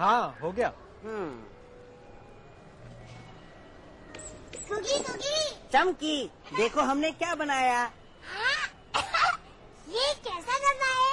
हाँ हो गया। सुगी सुगी चमकी, देखो हमने क्या बनाया। हाँ? ये कैसा डब्बा है?